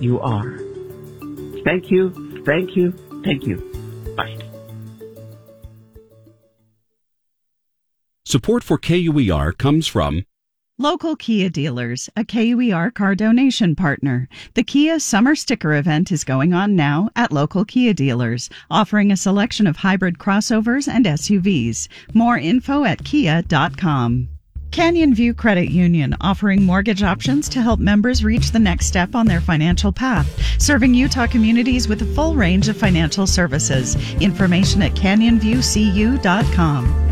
you are. Thank you, thank you, thank you. Bye. Support for KUER comes from Local Kia dealers, a KUER car donation partner. The Kia Summer Sticker Event is going on now at local Kia dealers, offering a selection of hybrid crossovers and SUVs. More info at kia.com. Canyon View Credit Union, offering mortgage options to help members reach the next step on their financial path, serving Utah communities with a full range of financial services. Information at canyonviewcu.com.